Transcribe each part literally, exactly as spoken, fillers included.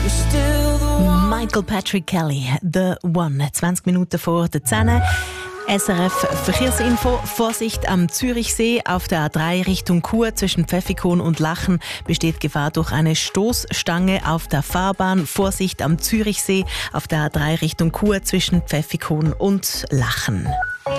Michael Patrick Kelly, The One, zwanzig Minuten vor der zehn. S R F Verkehrsinfo. Vorsicht am Zürichsee auf der A drei Richtung Chur zwischen Pfäffikon und Lachen besteht Gefahr durch eine Stoßstange auf der Fahrbahn. Vorsicht am Zürichsee auf der A drei Richtung Chur zwischen Pfäffikon und Lachen.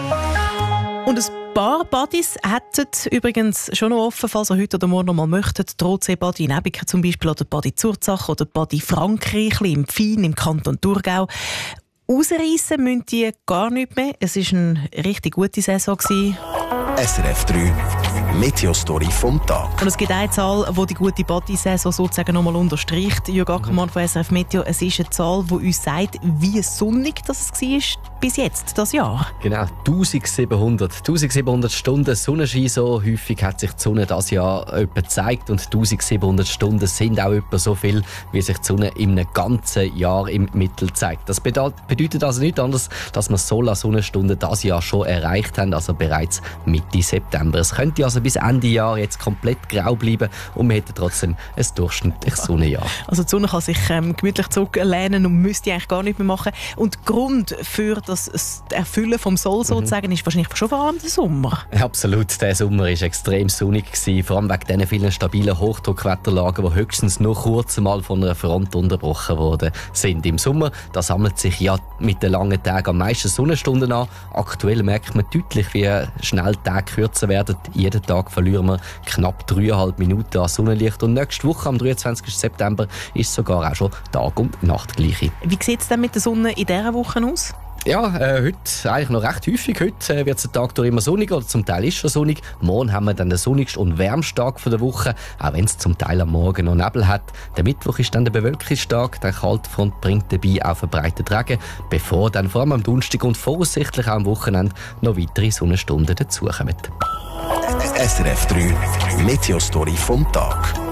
Und ein paar Badis hätten übrigens schon noch offen, falls ihr heute oder morgen noch mal möchtet. Trotsee-Badi in Ebiken zum Beispiel oder Badi Zurzach oder Badi Frankreich im Pfin im Kanton Thurgau. Ausreissen müssen die gar nicht mehr. Es war eine richtig gute Saison. S R F drei Meteostory vom Tag. Und es gibt eine Zahl, die die gute Badi-Saison sozusagen nochmal unterstreicht. Jürg Ackermann von S R F Meteo. Es ist eine Zahl, die uns sagt, wie sonnig das war bis jetzt, das Jahr. Genau, eintausendsiebenhundert. eintausendsiebenhundert Stunden Sonnenschein, so häufig hat sich die Sonne dieses Jahr etwa gezeigt. Und eintausendsiebenhundert Stunden sind auch etwa so viel, wie sich die Sonne im ganzen Jahr im Mittel zeigt. Das bedeutet also nichts anderes, dass wir so viele Sonnenstunden dieses Jahr schon erreicht haben, also bereits Mitte September. Es könnte also bis Ende Jahr jetzt komplett grau bleiben und wir hätten trotzdem ein durchschnittliches Sonnenjahr. Also die Sonne kann sich ähm, gemütlich zurücklehnen und müsste eigentlich gar nicht mehr machen. Und der Grund für das Erfüllen vom Soll sozusagen mhm. ist wahrscheinlich schon vor allem der Sommer. Absolut, der Sommer war extrem sonnig gewesen, vor allem wegen diesen vielen stabilen Hochdruckwetterlagen, die höchstens nur kurz mal von einer Front unterbrochen worden sind. Im Sommer, da sammelt sich ja mit den langen Tagen am meisten Sonnenstunden an. Aktuell merkt man deutlich, wie schnell die Tage kürzer werden. Jeden Tag verlieren wir knapp dreieinhalb Minuten an Sonnenlicht. Und nächste Woche, am dreiundzwanzigsten September, ist sogar auch schon Tag- und Nachtgleiche. Wie sieht es denn mit der Sonne in dieser Woche aus? Ja, äh, heute eigentlich noch recht häufig. Heute äh, wird es den Tag durch immer sonnig, oder zum Teil ist schon sonnig. Morgen haben wir dann den sonnigsten und wärmsten Tag der Woche, auch wenn es zum Teil am Morgen noch Nebel hat. Der Mittwoch ist dann der Bewölkungstag. Der Kaltfront bringt dabei auch verbreiteten Regen, bevor dann vor allem am Donnerstag und voraussichtlich auch am Wochenende noch weitere Sonnenstunden dazukommen. S R F drei Meteostory vom Tag.